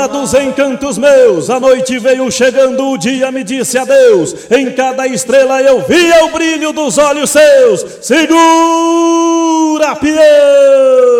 dos encantos meus, a noite veio chegando, o dia me disse adeus. Em cada estrela eu via o brilho dos olhos seus. Segura, peão!